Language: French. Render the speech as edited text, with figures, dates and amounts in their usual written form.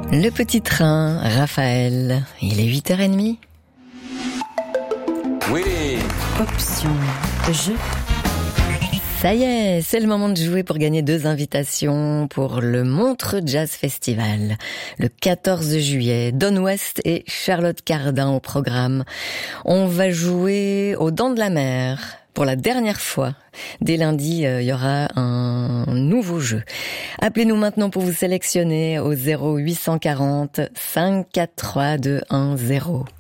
Le petit train, Raphaël, il est 8h30. Oui. Option jeu. Ça y est, c'est le moment de jouer pour gagner 2 invitations pour le Montreux Jazz Festival. Le 14 juillet, Don West et Charlotte Cardin au programme. On va jouer aux Dents de la Mer. Pour la dernière fois, dès lundi, il y aura un nouveau jeu. Appelez-nous maintenant pour vous sélectionner au 0840 543 210.